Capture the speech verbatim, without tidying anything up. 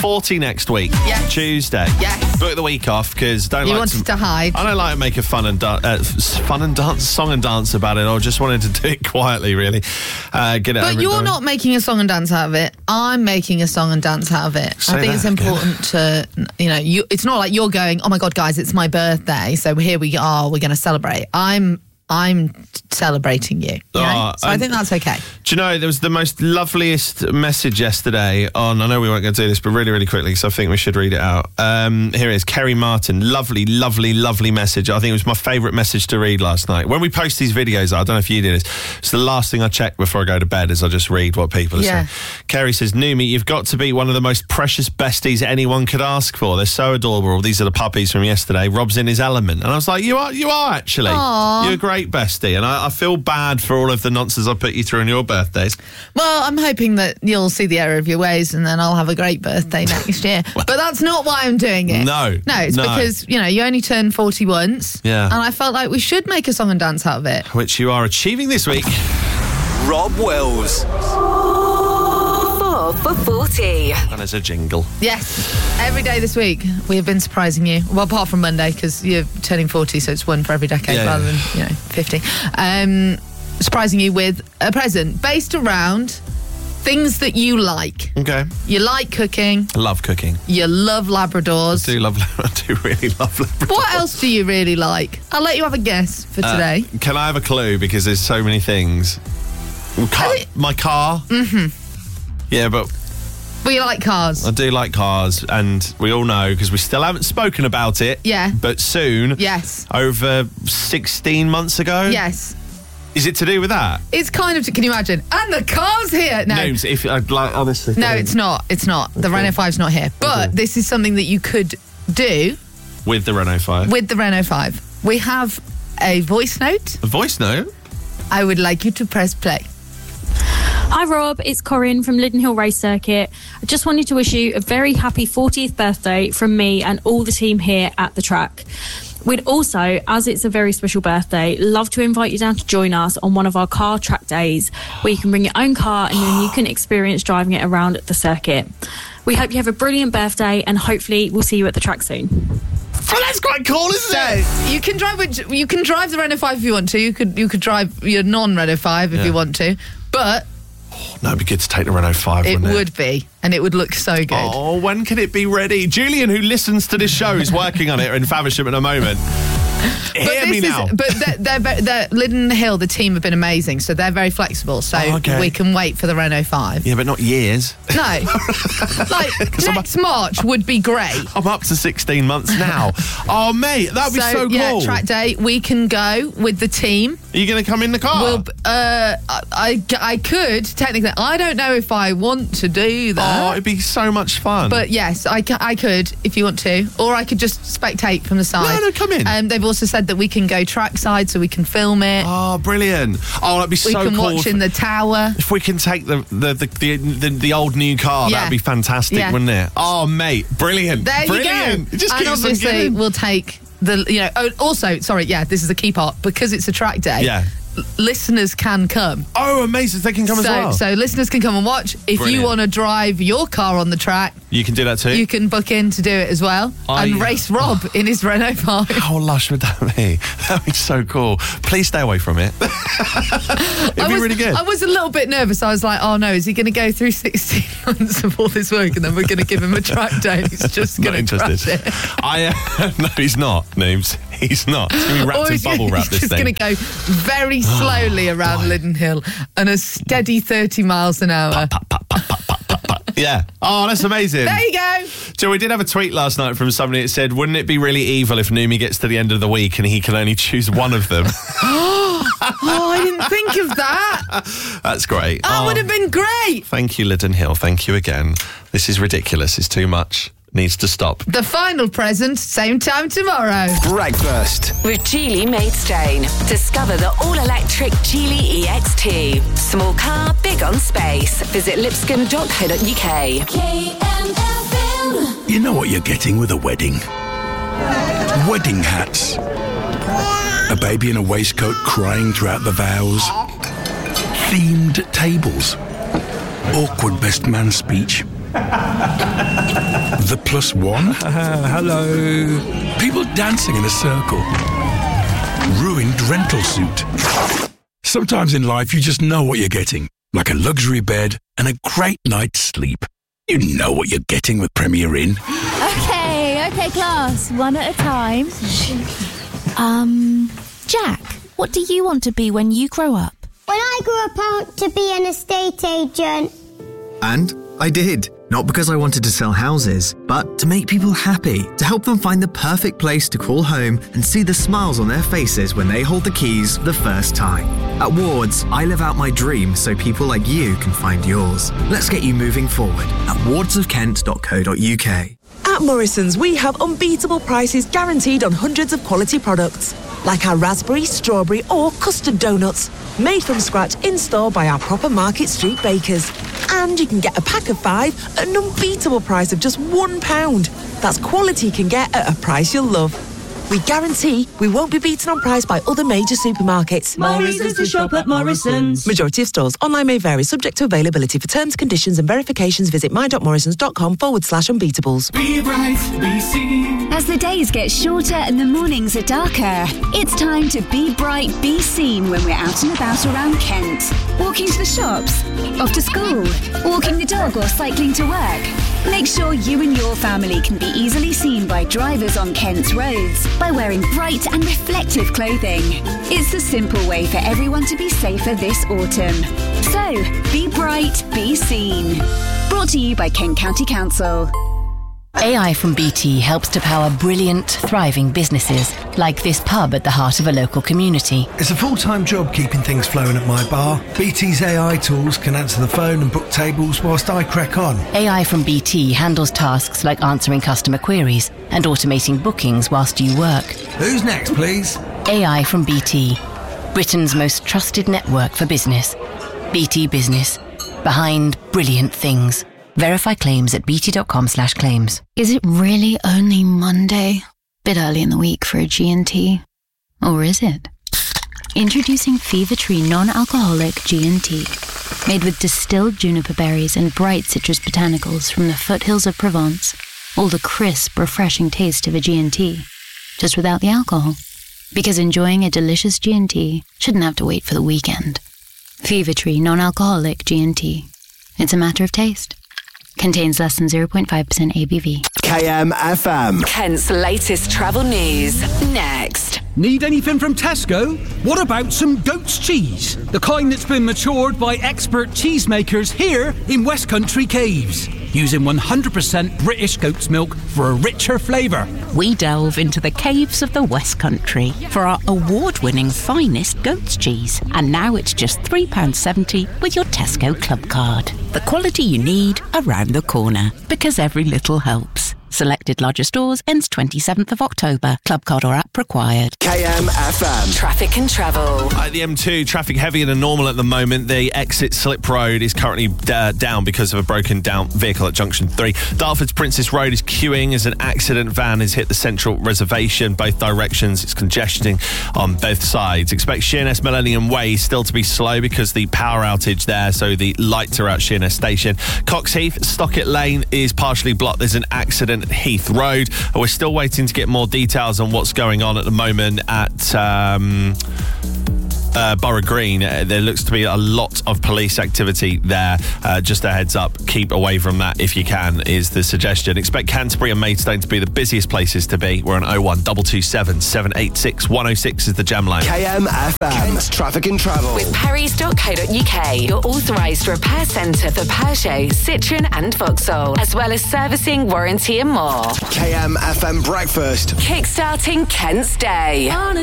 forty next week. Yes. Tuesday. Yes. Book the week off because don't You like wanted to, to hide. I don't like to make a fun and da- uh, fun and dance song and dance about it. I just wanted to do it quietly, really. Uh, get it But over you're and done. not making a song and dance out of it. I'm making a song and dance out of it. Say I think that it's again. important to, you know, you. It's not like you're going, oh my God, guys, it's my birthday, so here we are, we're going to celebrate. I'm, I'm celebrating you. you know? Oh, so I and- think that's okay. Do you know, there was the most loveliest message yesterday on, I know we weren't going to do this, but really, really quickly, because I think we should read it out. Um, here it is, Kerry Martin. Lovely, lovely, lovely message. I think it was my favourite message to read last night. When we post these videos, I don't know if you did this, it's the last thing I check before I go to bed is I just read what people are Yeah. saying. Kerry says, Numi, you've got to be one of the most precious besties anyone could ask for. They're so adorable. These are the puppies from yesterday. Rob's in his element. And I was like, you are, you are actually. Aw. You're a great bestie. And I, I feel bad for all of the nonsense I put you through on your birthdays. Well, I'm hoping that you'll see the error of your ways and then I'll have a great birthday next year. But that's not why I'm doing it. No, No, it's no. because, you know, you only turn forty once. Yeah. And I felt like we should make a song and dance out of it. Which you are achieving this week. Rob Wells. Four for forty. And there's a jingle. Yes. Every day this week, we have been surprising you. Well, apart from Monday, because you're turning forty, so it's one for every decade Yeah, rather yeah. than, you know, fifty. Um, surprising you with a present based around things that you like. Okay. You like cooking. I love cooking. You love Labradors. I do love, I do really love Labradors. What else do you really like? I'll let you have a guess for Uh, today. Can I have a clue? Because there's so many things. Car, my car. Mm-hmm. Yeah, but We like cars. I do like cars, and we all know because we still haven't spoken about it. Yeah. But soon. Yes. Over sixteen months ago. Yes. Is it to do with that? It's kind of, can you imagine? And the car's here. No. Names. If I'd like, honestly. No, it's not. It's not. The Okay. Renault five's not here. But Okay. this is something that you could do With the Renault five. with the Renault five. We have a voice note. a voice note. I would like you to press play. Hi Rob, it's Corinne from Linden Hill Race Circuit. I just wanted to wish you a very happy fortieth birthday from me and all the team here at the track. We'd also, as it's a very special birthday, love to invite you down to join us on one of our car track days where you can bring your own car and then you can experience driving it around the circuit. We hope you have a brilliant birthday and hopefully we'll see you at the track soon. Well, that's quite cool, isn't So it? you can drive which, you can drive the Renault five if you want to. You could you could drive your non-Renault five if Yeah. you want to. But No, it'd be good to take the Renault five, it wouldn't it? would be, and it would look so good. Oh, when can it be ready? Julian, who listens to this show, is working on it in Faversham at the moment. Hear me this now. Is, but they're, they're, they're, Linden Hill, the team have been amazing, so they're very flexible. So Oh, okay. we can wait for the Renault five. Yeah, but not years. No, like I'm next March would be great. I'm up to sixteen months now. Oh, mate, that'd be so, yeah, cool. track day. We can go with the team. Are you going to come in the car? We'll, uh, I, I could technically. I don't know if I want to do oh, that. it'd be so much fun. But yes, I, ca- I could if you want to, or I could just spectate from the side. No, no, come in. Um, they've also said that we can go trackside, so we can film it. oh, brilliant. Oh, that'd be we so can cool. watch in the tower. If we can take the the the, the, the, the old new car, Yeah. that'd be fantastic, Yeah. wouldn't it? Oh, mate, brilliant. There brilliant. you go. It just and keeps on obviously, giving. we'll take the, you know, oh, also, sorry, yeah, this is the key part, because it's a track day. Yeah. l- Listeners can come. Oh, amazing. They can come so, as well. so listeners can come and watch. If Brilliant. you want to drive your car on the track, you can do that too? you can book in to do it as well I- and race Rob in his Renault five. How lush would that be? That'd be so cool. Please stay away from it. It'd I be was, really good. I was a little bit nervous. I was like, oh no, is he going to go through sixteen months of all this work and then we're going to give him a track day and he's just Not going to crash interested. it? I uh, no, he's not. Names. He's not. He's gonna be wrapped Or in he's bubble gonna- wrap. he's This just thing. going to go very slowly around Linden Hill and a steady thirty miles an hour. Yeah. Oh, that's amazing. There you go. So we did have a tweet last night from somebody that said, "Wouldn't it be really evil if Numi gets to the end of the week and he can only choose one of them?" Oh, I didn't think of that. That's great. That Oh, would have been great. Thank you, Linden Hill. Thank you again. This is ridiculous. It's too much. Needs to stop. The final present, same time tomorrow. Breakfast. With Geely Maidstone. Discover the all-electric Geely E X T. Small car, big on space. Visit lipscomb dot co dot uk. K M F M. You know what you're getting with a wedding? Wedding hats. A baby in a waistcoat crying throughout the vows. Themed tables. Awkward best man speech. The plus one? Uh, hello. People dancing in a circle. Ruined rental suit. Sometimes in life you just know what you're getting. Like a luxury bed and a great night's sleep. You know what you're getting with Premier Inn. Okay, okay, class. One at a time. Um, Jack, what do you want to be when you grow up? When I grew up, I want to be an estate agent. And I did. Not because I wanted to sell houses, but to make people happy, to help them find the perfect place to call home and see the smiles on their faces when they hold the keys for the first time. At Wards, I live out my dream so people like you can find yours. Let's get you moving forward at wards of kent dot co dot uk. At Morrison's, we have unbeatable prices guaranteed on hundreds of quality products, like our raspberry, strawberry or custard donuts, made from scratch in-store by our proper Market Street bakers. And you can get a pack of five at an unbeatable price of just one pound. That's quality you can get at a price you'll love. We guarantee we won't be beaten on price by other major supermarkets. More reasons to shop at Morrison's. Majority of stores. Online may vary, subject to availability. For terms, conditions and verifications, visit my.morrisons.com forward slash unbeatables. Be bright, be seen. As the days get shorter and the mornings are darker, it's time to be bright, be seen when we're out and about around Kent. Walking to the shops, off to school, walking the dog or cycling to work. Make sure you and your family can be easily seen by drivers on Kent's roads by wearing bright and reflective clothing. It's the simple way for everyone to be safer this autumn. So, be bright, be seen. Brought to you by Kent County Council. A I from B T helps to power brilliant, thriving businesses, like this pub at the heart of a local community. It's a full-time job keeping things flowing at my bar. B T's A I tools can answer the phone and book tables whilst I crack on. A I from B T handles tasks like answering customer queries and automating bookings whilst you work. Who's next, please? A I from B T, Britain's most trusted network for business. B T Business, behind brilliant things. Verify claims at bt.com slash claims. Is it really only Monday? Bit early in the week for a G and T. Or is it? Introducing Fever Tree non-alcoholic G and T. Made with distilled juniper berries and bright citrus botanicals from the foothills of Provence. All the crisp, refreshing taste of a G and T. Just without the alcohol. Because enjoying a delicious G and T shouldn't have to wait for the weekend. Fever Tree non-alcoholic G and T. It's a matter of taste. Contains less than zero point five percent A B V. K M F M. Kent's latest travel news. Next. Need anything from Tesco? What about some goat's cheese? The kind that's been matured by expert cheesemakers here in West Country Caves. Using one hundred percent British goat's milk for a richer flavour. We delve into the caves of the West Country for our award-winning finest goat's cheese. And now it's just three pounds seventy with your Tesco Club card. The quality you need around the corner, because every little helps. Selected larger stores ends twenty-seventh of October. Club card or app required. K M F M. Traffic and travel. Uh, the M two, traffic heavier than normal at the moment. The exit Slip Road is currently uh, down because of a broken down vehicle at Junction three. Dartford's Princess Road is queuing as an accident van has hit the central reservation. Both directions, it's congesting on both sides. Expect Sheerness Millennium Way still to be slow because the power outage there, so the lights are out Sheerness Station. Cox Heath, Stockett Lane is partially blocked. There's an accident at Heath Road. We're still waiting to get more details on what's going on at the moment at um, uh, Borough Green. Uh, there looks to be a lot of police activity there. Uh, just a heads up, keep away from that if you can, is the suggestion. Expect Canterbury and Maidstone to be the busiest places to be. We're on oh one two two seven, seven eight six, one oh six is the jam line. K M F M. Kent's Traffic and Travel. With Parry's dot co dot uk, your authorised repair centre for Peugeot, Citroën and Vauxhall, as well as servicing, warranty and more. K M F M Breakfast. Kickstarting Kent's day.